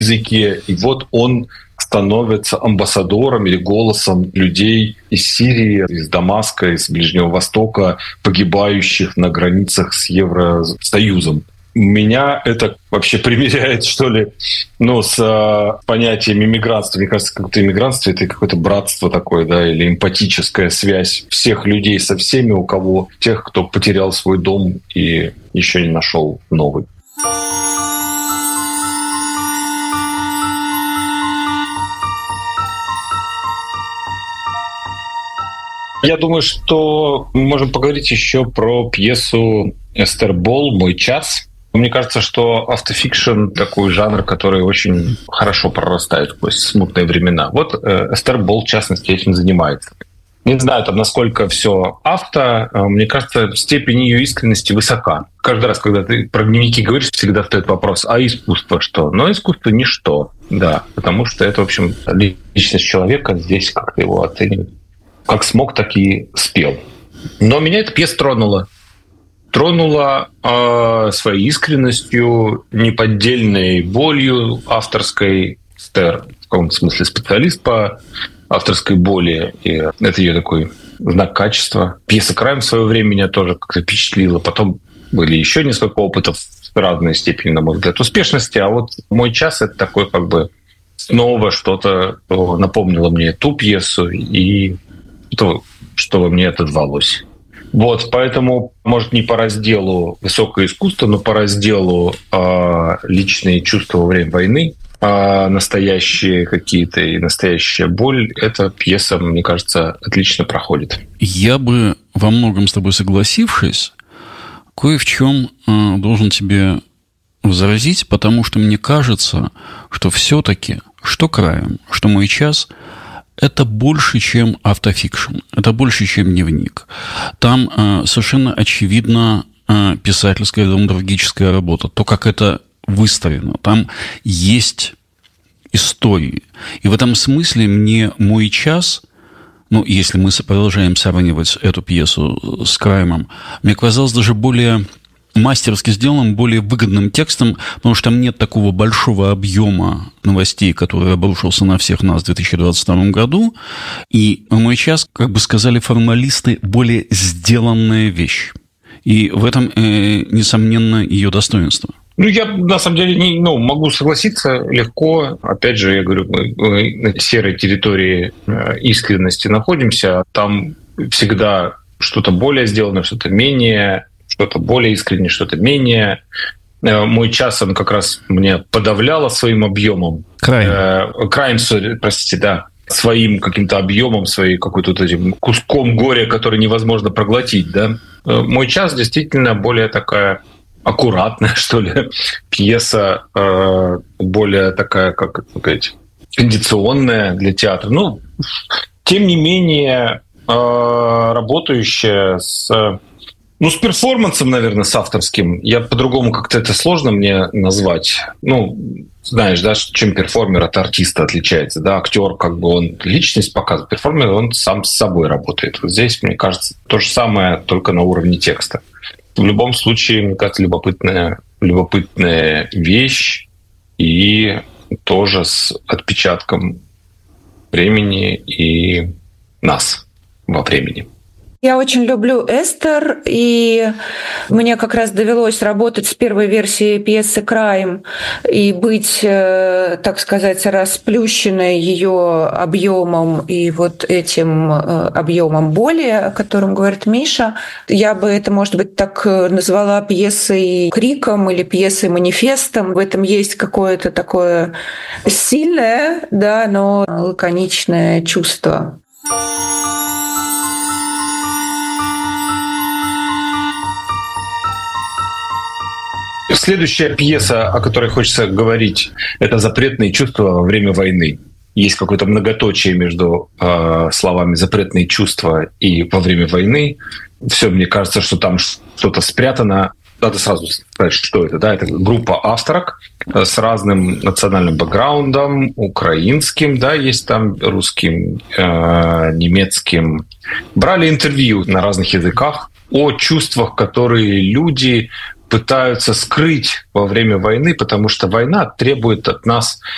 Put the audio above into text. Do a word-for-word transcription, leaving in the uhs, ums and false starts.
языке. И вот он становится амбассадором или голосом людей из Сирии, из Дамаска, из Ближнего Востока, погибающих на границах с Евросоюзом. Меня это вообще примиряет, что ли, ну, с а, понятием иммигрантства. Мне кажется, как-то иммигрантство — это какое-то братство такое, да, или эмпатическая связь всех людей со всеми, у кого тех, кто потерял свой дом и еще не нашел новый. Я думаю, что мы можем поговорить еще про пьесу Эстер Болл «Мой час». Мне кажется, что автофикшн — такой жанр, который очень хорошо прорастает сквозь смутные времена. Вот Эстер Болл, в частности, этим занимается. Не знаю, там, насколько все авто. Мне кажется, степень ее искренности высока. Каждый раз, когда ты про дневники говоришь, всегда встает вопрос: а искусство что? Но искусство — ничто, да, потому что это, в общем, личность человека, здесь как-то его оценивают. Как смог, так и спел. Но меня эта пьеса тронула. Тронула э, своей искренностью, неподдельной болью авторской. Эстер в каком-то смысле специалист по авторской боли. И это ее такой знак качества. Пьеса «Крайм» в свое время меня тоже как-то впечатлила. Потом были еще несколько опытов в разной степени, на мой взгляд, успешности. А вот «Мой час» — это такой как бы снова что-то напомнило мне ту пьесу и то, что во мне отозвалось. Вот, поэтому, может, не по разделу высокое искусство, но по разделу э, личные чувства во время войны, э, настоящие какие-то и настоящая боль, эта пьеса, мне кажется, отлично проходит. Я бы, во многом с тобой согласившись, кое в чем э, должен тебе возразить, потому что мне кажется, что все-таки, что «Крайм», что «Мой час» — это больше, чем автофикшн, это больше, чем дневник. Там э, совершенно очевидно э, писательская, драматургическая работа, то, как это выстроено. Там есть истории. И в этом смысле мне «Мой час», ну, если мы продолжаем сравнивать эту пьесу с «Краймом», мне казалось даже более мастерски сделанным, более выгодным текстом, потому что там нет такого большого объема новостей, который обрушился на всех нас в две тысячи двадцать втором году. И «Мой час», как бы сказали формалисты, более сделанная вещь. И в этом, э, несомненно, ее достоинство. Ну, я, на самом деле, не, ну, могу согласиться легко. Опять же, я говорю, мы на серой территории искренности находимся. Там всегда что-то более сделано, что-то менее... что-то более искреннее, что-то менее. «Мой час», он как раз мне подавляло своим объемом. Крайм. Крайм, простите, да. Своим каким-то объемом, своей какой-то вот этим куском горя, который невозможно проглотить, да. «Мой час» действительно более такая аккуратная, что ли, пьеса, более такая, как сказать, кондиционная для театра. Ну, тем не менее, работающая с... Ну, с перформансом, наверное, с авторским. Я по-другому как-то это сложно мне назвать. Ну, знаешь, да, чем перформер от артиста отличается. Да, актер, как бы он личность показывает. Перформер, он сам с собой работает. Вот здесь, мне кажется, то же самое, только на уровне текста. В любом случае, мне кажется, любопытная, любопытная вещь и тоже с отпечатком времени и нас во времени. Я очень люблю Эстер, и мне как раз довелось работать с первой версией пьесы «Крайм» и быть, так сказать, расплющенной ее объемом и вот этим объемом боли, о котором говорит Миша. Я бы это, может быть, так назвала пьесой криком или пьесой манифестом. В этом есть какое-то такое сильное, да, но лаконичное чувство. Следующая пьеса, о которой хочется говорить, это «Запретные чувства во время войны». Есть какое-то многоточие между э, словами «запретные чувства» и «во время войны». Все, мне кажется, что там что-то спрятано. Надо сразу сказать, что это. Да? Это группа авторок с разным национальным бэкграундом, украинским, да, есть там русским, э, немецким. Брали интервью на разных языках о чувствах, которые люди пытаются скрыть во время войны, потому что война требует от нас